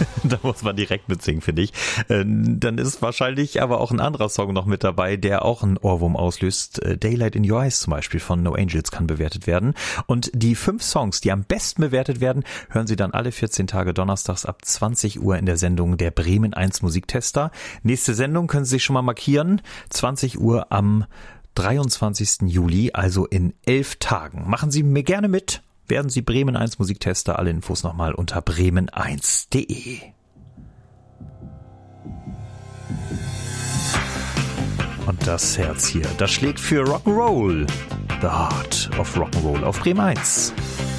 Da muss man direkt mitsingen, finde ich. Dann ist wahrscheinlich aber auch ein anderer Song noch mit dabei, der auch einen Ohrwurm auslöst. Daylight in Your Eyes zum Beispiel von No Angels kann bewertet werden. Und die 5 Songs, die am besten bewertet werden, hören Sie dann alle 14 Tage donnerstags ab 20 Uhr in der Sendung der Bremen 1 Musiktester. Nächste Sendung können Sie sich schon mal markieren. 20 Uhr am 23. Juli, also in 11 Tagen. Machen Sie mir gerne mit. Werden Sie Bremen 1 Musiktester. Alle Infos nochmal unter bremen1.de. Und das Herz hier, das schlägt für Rock'n'Roll. The Heart of Rock'n'Roll auf Bremen 1.